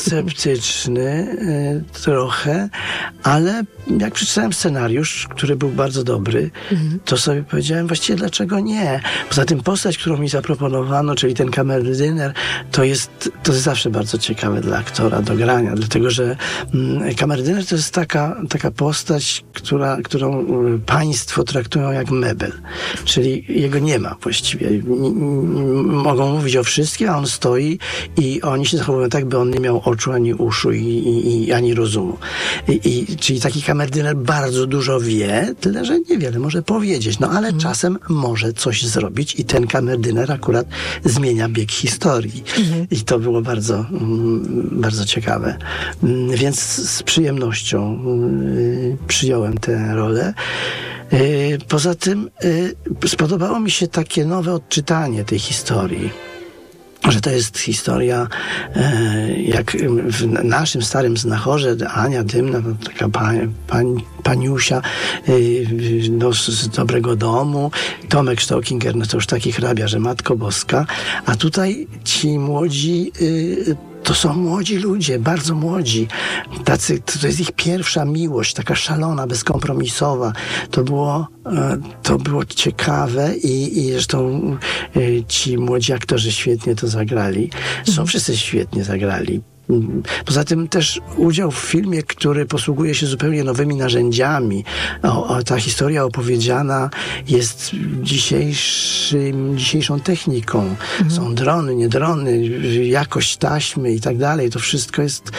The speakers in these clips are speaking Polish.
sceptyczny trochę, ale jak przeczytałem scenariusz, który był bardzo dobry, to sobie powiedziałem właściwie dlaczego nie. Poza tym postać, którą mi zaproponowano, czyli ten kamerdyner, to jest zawsze bardzo ciekawe dla aktora do grania, dlatego że kamerdyner to jest taka postać, którą państwo traktują jak mebel, czyli jego nie ma właściwie. Mogą mówić o wszystkim, a on stoi i oni się zachowują tak, by on nie miał oczu, ani uszu i ani rozumu. Czyli taki kamerdyner bardzo dużo wie, tyle że niewiele może powiedzieć, no ale czasem może coś zrobić i ten kamerdyner akurat zmienia bieg historii. I to było bardzo, bardzo ciekawe. Więc z przyjemnością przyjąłem tę rolę. Poza tym spodobało mi się takie nowe odczytanie tej historii. Że to jest historia, jak w naszym starym Znachorze, Ania Dymna, taka paniusia, no, z dobrego domu, Tomek Stockinger, no to już taki hrabia, że Matko Boska, a tutaj ci młodzi, to są młodzi ludzie, bardzo młodzi. To jest ich pierwsza miłość, taka szalona, bezkompromisowa. To było ciekawe i zresztą ci młodzi aktorzy świetnie to zagrali. Wszyscy świetnie zagrali. Poza tym też udział w filmie, który posługuje się zupełnie nowymi narzędziami. Ta historia opowiedziana jest dzisiejszą techniką. Są drony, nie drony, jakość taśmy i tak dalej. To wszystko jest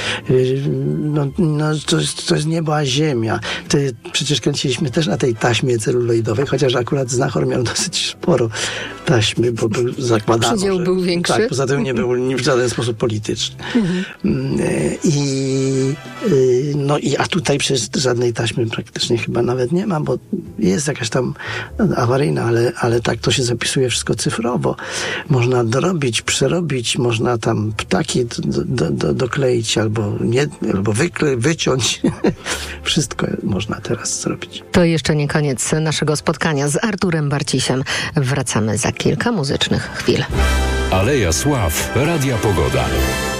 to jest niebo a ziemia. Przecież kręciliśmy też na tej taśmie celuloidowej, chociaż akurat Znachor miał dosyć sporo taśmy, bo zakładano, Przedział był większy. Tak, poza tym nie był w żaden sposób polityczny. A tutaj przecież żadnej taśmy praktycznie chyba nawet nie ma, bo jest jakaś tam awaryjna, ale tak to się zapisuje wszystko cyfrowo. Można dorobić, przerobić, można tam ptaki dokleić albo wyciąć. Wszystko można teraz zrobić. To jeszcze nie koniec naszego spotkania z Arturem Barcisiem. Wracamy za kilka muzycznych chwil. Aleja Sław, Radia Pogoda.